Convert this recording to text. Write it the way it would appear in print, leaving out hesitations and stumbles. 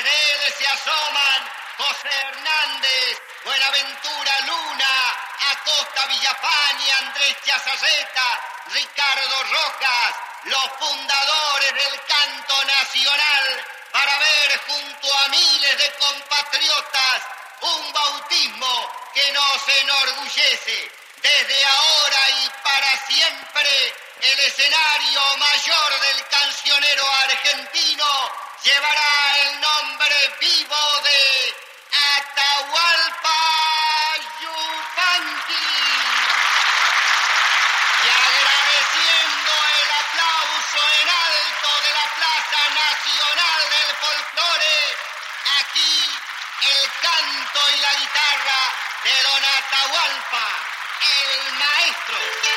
Desde él se asoman José Hernández, Buenaventura Luna, Acosta Villafañe, Andrés Chazarreta, Ricardo Rojas, los fundadores del canto nacional, para ver junto a miles de compatriotas un bautismo que nos enorgullece. Desde ahora y para siempre, el escenario mayor del cancionero argentino llevará el nombre vivo de Atahualpa Yupanqui. Y agradeciendo el aplauso en alto de la Plaza Nacional del Folclore, aquí el canto y la guitarra de don Atahualpa, el maestro.